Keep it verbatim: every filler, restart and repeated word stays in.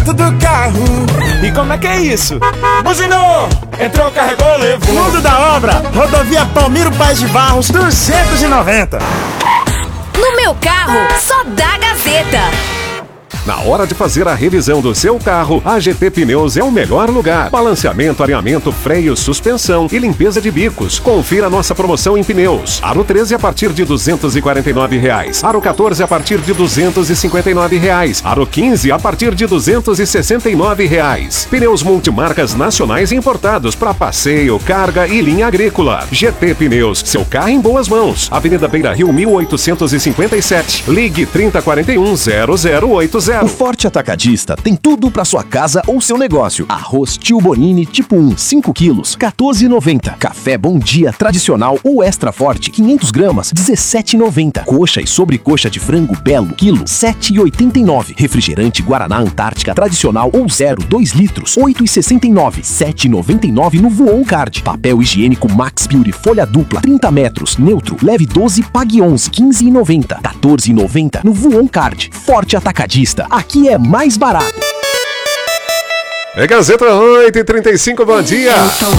do carro. E como é que é isso? Buzinou, entrou, carregou, levou. Mundo da obra, rodovia Palmiro Paes de Barros, duzentos e noventa. No meu carro, só dá Gazeta. Na hora de fazer a revisão do seu carro, a G T Pneus é o melhor lugar. Balanceamento, alinhamento, freio, suspensão e limpeza de bicos. Confira nossa promoção em pneus. Aro treze a partir de duzentos e quarenta e nove reais. Aro quatorze a partir de duzentos e cinquenta e nove reais. Aro quinze a partir de duzentos e sessenta e nove reais. Pneus multimarcas nacionais importados para passeio, carga e linha agrícola. G T Pneus, seu carro em boas mãos. Avenida Beira Rio mil oitocentos e cinquenta e sete. Ligue trinta quarenta e um, zero zero oito zero. O Forte Atacadista tem tudo para sua casa ou seu negócio. Arroz Tio Bonini tipo um, cinco quilos, quatorze reais e noventa centavos. Café Bom Dia tradicional ou extra forte, quinhentos gramas, dezessete reais e noventa centavos. Coxa e sobrecoxa de frango Belo, quilo, sete reais e oitenta e nove centavos. Refrigerante Guaraná Antártica tradicional ou zero, dois litros, oito reais e sessenta e nove centavos. sete reais e noventa e nove centavos no Voon Card. Papel higiênico Max Beauty folha dupla, trinta metros, neutro, leve doze, pague onze, quinze reais e noventa centavos. quatorze reais e noventa centavos no Voon Card. Forte Atacadista. Aqui é mais barato. É Gazeta oito e trinta e cinco, bom dia!